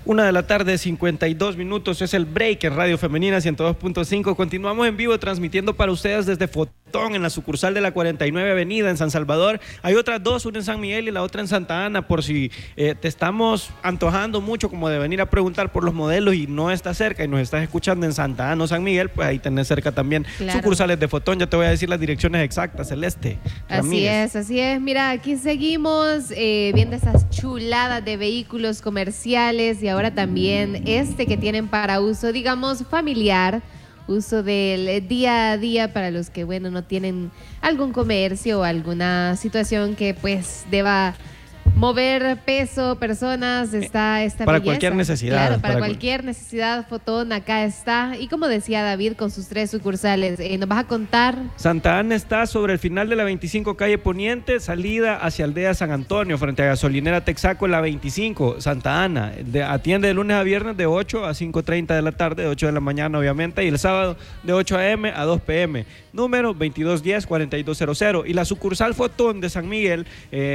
1:52 es el break en Radio Femenina 102.5. Continuamos en vivo transmitiendo para ustedes desde Fotón, en la sucursal de la 49 Avenida en San Salvador. Hay otras dos, una en San Miguel y la otra en Santa Ana, por si te estamos antojando mucho como de venir a preguntar por los modelos y no estás cerca y nos estás escuchando en Santa Ana o San Miguel, pues ahí tenés cerca también sucursales de Fotón. Ya te voy a decir las direcciones exactas, Celeste Ramírez. Así es. Mira, aquí seguimos viendo esas chuladas de vehículos comerciales y ahora también que tienen para uso, digamos, familiar, uso del día a día para los que, bueno, no tienen algún comercio o alguna situación que pues deba mover peso, personas, está para belleza. Cualquier necesidad. Claro, para cualquier necesidad, Fotón acá está. Y como decía David, con sus 3 sucursales, ¿nos vas a contar? Santa Ana está sobre el final de la 25 calle Poniente, salida hacia Aldea San Antonio, frente a Gasolinera Texaco, la 25, Santa Ana. Atiende de lunes a viernes de 8 a 5:30 de la tarde, de 8 de la mañana obviamente, y el sábado de 8 a.m. a 2 p.m. Número 2210-4200. Y la sucursal Fotón de San Miguel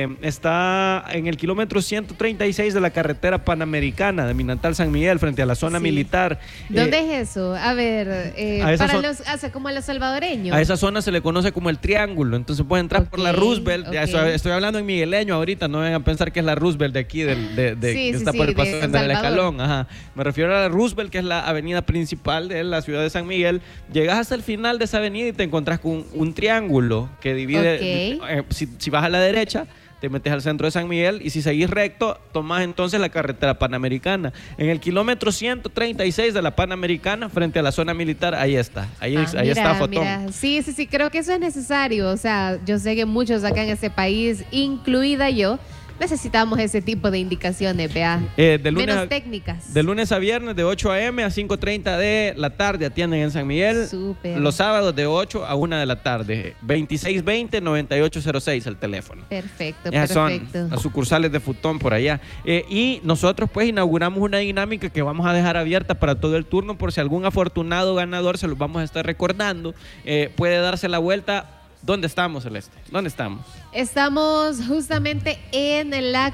está en el kilómetro 136 de la carretera panamericana de Minantal San Miguel, frente a la zona militar. ¿Dónde es eso? A ver, como a los salvadoreños. A esa zona se le conoce como el Triángulo, entonces puede entrar por la Roosevelt. Estoy hablando en migueleño ahorita, no vengan a pensar que es la Roosevelt de aquí, que está por el paso del Escalón. Ajá. Me refiero a la Roosevelt, que es la avenida principal de la ciudad de San Miguel. Llegas hasta el final de esa avenida y te encontrás con un triángulo que divide, si vas a la derecha, te metes al centro de San Miguel, y si seguís recto, tomás entonces la carretera panamericana. En el kilómetro 136 de la Panamericana, frente a la zona militar, ahí está. Ahí está Fotón. Mira. Sí, creo que eso es necesario. O sea, yo sé que muchos acá en este país, incluida yo, necesitamos ese tipo de indicaciones, menos técnicas. De lunes a viernes, de 8 a.m. a 5:30 de la tarde, atienden en San Miguel. Súper. Los sábados de 8 a 1 de la tarde. 2620-9806 el teléfono. Perfecto. Son las sucursales de Fotón por allá. Y nosotros pues inauguramos una dinámica que vamos a dejar abierta para todo el turno, por si algún afortunado ganador, se los vamos a estar recordando, puede darse la vuelta. ¿Dónde estamos, Celeste? ¿Dónde estamos? Estamos justamente en la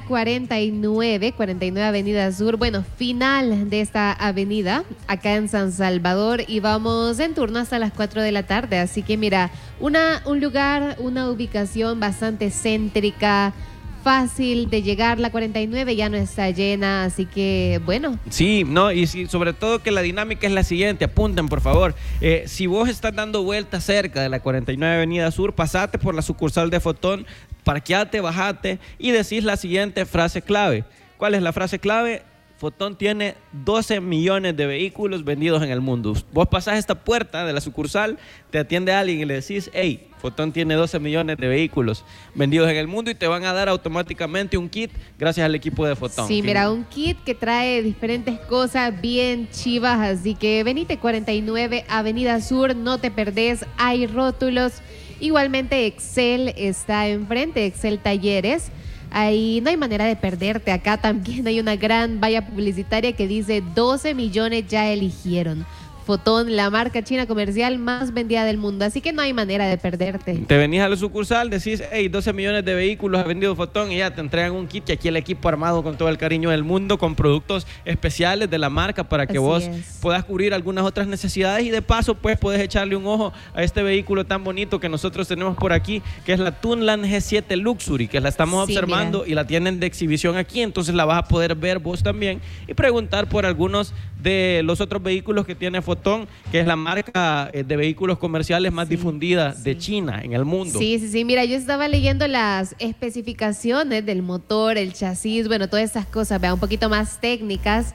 49 Avenida Sur, final de esta avenida, acá en San Salvador, y vamos en turno hasta las 4 de la tarde. Así que mira, un lugar, una ubicación bastante céntrica, fácil de llegar. La 49 ya no está llena, así que bueno. Sí, sobre todo que la dinámica es la siguiente, apunten por favor. Si vos estás dando vueltas cerca de la 49 Avenida Sur, pasate por la sucursal de Fotón, parqueate, bajate y decís la siguiente frase clave. ¿Cuál es la frase clave? Fotón tiene 12 millones de vehículos vendidos en el mundo. Vos pasás esta puerta de la sucursal, te atiende alguien y le decís, hey, Fotón tiene 12 millones de vehículos vendidos en el mundo, y te van a dar automáticamente un kit gracias al equipo de Fotón. Sí, mira, un kit que trae diferentes cosas bien chivas, así que venite 49 Avenida Sur, no te perdés, hay rótulos. Igualmente Excel está enfrente, Excel Talleres. Ahí no hay manera de perderte. Acá también hay una gran valla publicitaria que dice 12 millones ya eligieron. Fotón, la marca china comercial más vendida del mundo, así que no hay manera de perderte. Te venís a la sucursal, decís, hey, 12 millones de vehículos ha vendido Fotón, y ya te entregan un kit, que aquí el equipo armado con todo el cariño del mundo, con productos especiales de la marca para que vos puedas cubrir algunas otras necesidades, y de paso pues puedes echarle un ojo a este vehículo tan bonito que nosotros tenemos por aquí, que es la Tunland G7 Luxury, que la estamos observando, y la tienen de exhibición aquí, entonces la vas a poder ver vos también y preguntar por algunos de los otros vehículos que tiene Fotón, que es la marca de vehículos comerciales más difundida de China en el mundo. Sí. Mira, yo estaba leyendo las especificaciones del motor, el chasis, todas esas cosas, un poquito más técnicas.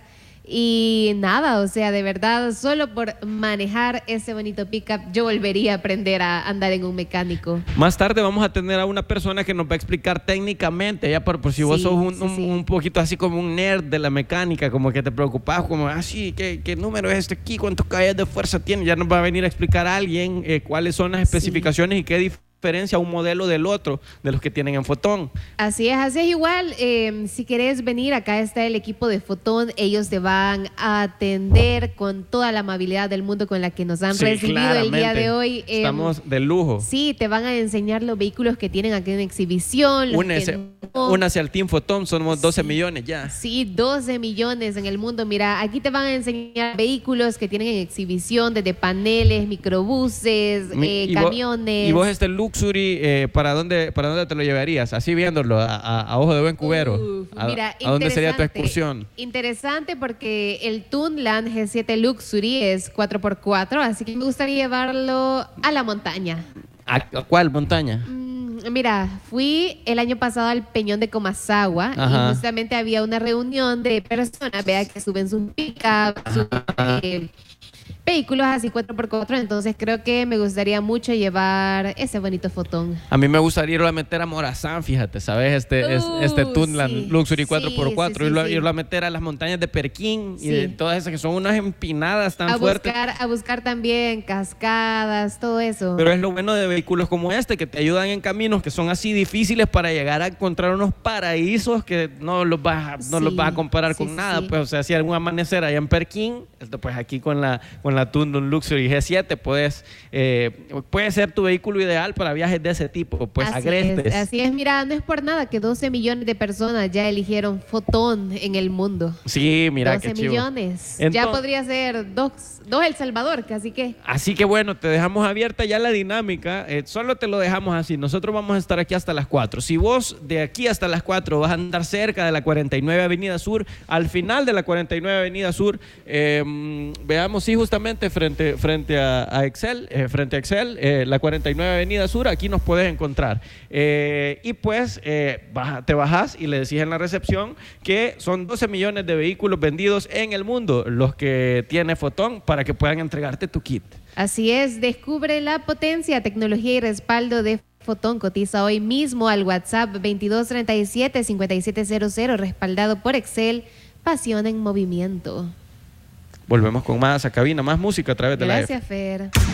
Y nada, o sea, de verdad, solo por manejar ese bonito pickup, yo volvería a aprender a andar en un mecánico. Más tarde vamos a tener a una persona que nos va a explicar técnicamente, ya por si vos sos un poquito así como un nerd de la mecánica, como que te preocupás, como, ¿qué número es aquí? ¿Cuántos caballos de fuerza tiene? Ya nos va a venir a explicar alguien cuáles son las especificaciones y qué diferencia un modelo del otro, de los que tienen en Fotón. Así es igual. Si querés venir, acá está el equipo de Fotón. Ellos te van a atender con toda la amabilidad del mundo con la que nos han recibido el día de hoy. Estamos de lujo. Sí, te van a enseñar los vehículos que tienen aquí en exhibición. Únase al Team Fotón, somos 12 millones ya. Sí, 12 millones en el mundo. Mira, aquí te van a enseñar vehículos que tienen en exhibición, desde paneles, microbuses, camiones. ¿Y vos este Luxury, para dónde te lo llevarías? Así viéndolo, a ojo de buen cubero. Mira, ¿A dónde sería tu excursión? Interesante porque el Tunland G7 Luxury es 4x4, así que me gustaría llevarlo a la montaña. ¿A cuál montaña? Mira, fui el año pasado al Peñón de Comasagua. Ajá. Y justamente había una reunión de personas, vea, que suben sus pick-up, vehículos así 4x4, entonces creo que me gustaría mucho llevar ese bonito Fotón. A mí me gustaría irlo a meter a Morazán, fíjate, ¿sabes? Este Tunland Luxury 4x4, irlo a meter a las montañas de Perquín y de todas esas que son unas empinadas tan fuertes. A buscar también cascadas, todo eso. Pero es lo bueno de vehículos como este, que te ayudan en caminos que son así difíciles para llegar a encontrar unos paraísos que no los vas a comparar con nada. Pues, o sea, si algún amanecer allá en Perquín, pues aquí con la Tunland Luxury G7 puede ser tu vehículo ideal para viajes de ese tipo, pues agrestes. Así es, mira, no es por nada que 12 millones de personas ya eligieron Fotón en el mundo. Sí, mira, 12 millones. Ya podría ser dos El Salvador, así que. Así que bueno, te dejamos abierta ya la dinámica, solo te lo dejamos así. Nosotros vamos a estar aquí hasta las 4. Si vos de aquí hasta las 4 vas a andar cerca de la 49 Avenida Sur, al final de la 49 Avenida Sur, veamos si justamente frente a Excel, la 49 Avenida Sur, aquí nos puedes encontrar. Y pues te bajás y le decís en la recepción que son 12 millones de vehículos vendidos en el mundo, los que tiene Fotón, para que puedan entregarte tu kit. Así es, descubre la potencia, tecnología y respaldo de Fotón. Cotiza hoy mismo al WhatsApp 2237-5700, respaldado por Excel, pasión en movimiento. Volvemos con más a cabina, más música a través de la F. Gracias, Fer.